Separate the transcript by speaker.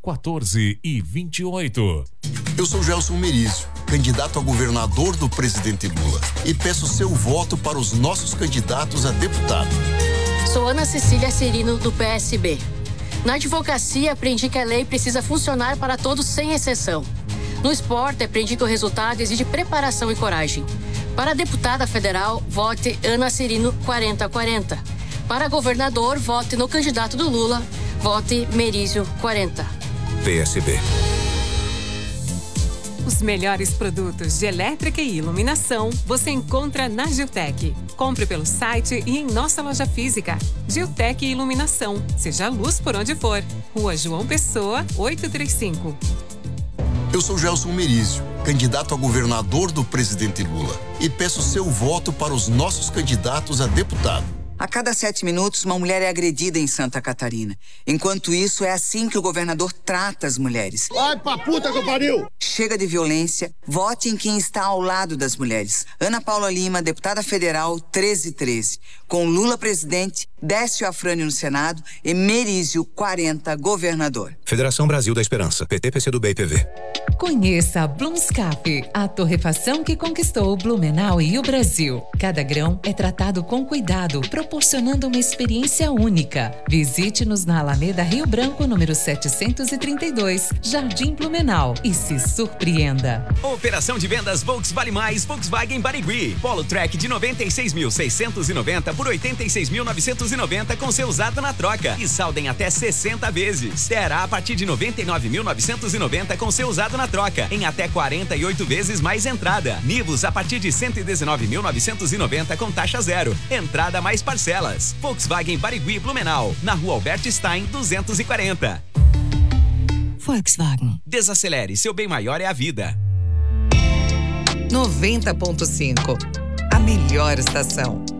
Speaker 1: 14 e 28.
Speaker 2: Eu sou Gelson Merizio, candidato a governador do presidente Lula, e peço seu voto para os nossos candidatos a deputado.
Speaker 3: Sou Ana Cecília Cirino, do PSB. Na advocacia, aprendi que a lei precisa funcionar para todos sem exceção. No esporte, aprendi que o resultado exige preparação e coragem. Para a deputada federal, vote Ana Cirino 4040. Para governador, vote no candidato do Lula, vote Merizio 40.
Speaker 4: PSB.
Speaker 5: Os melhores produtos de elétrica e iluminação você encontra na Giltec. Compre pelo site e em nossa loja física. Giltec Iluminação. Seja a luz por onde for. Rua João Pessoa, 835.
Speaker 2: Eu sou Gelson Merizio, candidato a governador do presidente Lula, e peço seu voto para os nossos candidatos a deputado.
Speaker 6: A cada 7 minutos, uma mulher é agredida em Santa Catarina. Enquanto isso, é assim que o governador trata as mulheres.
Speaker 7: Vai pra puta que pariu!
Speaker 6: Chega de violência, vote em quem está ao lado das mulheres. Ana Paula Lima, deputada federal, 1313. Com Lula presidente, Décio Afrânio no Senado e Merizio 40, governador.
Speaker 4: Federação Brasil da Esperança, PT, PCdoB e PV.
Speaker 8: Conheça a Blumscap, a torrefação que conquistou Blumenau e o Brasil. Cada grão é tratado com cuidado, proporcionando uma experiência única. Visite-nos na Alameda Rio Branco, número 732, Jardim Blumenau, e se surpreenda.
Speaker 9: Operação de vendas Volkswagen Vale Mais, Volkswagen Barigui. Polo Track de 96.690 por 86.990 com seu usado na troca. E saldem até 60 vezes. Terá a partir de 99.990 com seu usado na troca. Em até 48 vezes mais entrada. Nivus a partir de 119.990 com taxa zero. Entrada mais parcelas. Volkswagen Barigui Blumenau. Na rua Albert Stein, 240.
Speaker 8: Volkswagen.
Speaker 9: Desacelere, seu bem maior é a vida.
Speaker 10: 90.5. A melhor estação.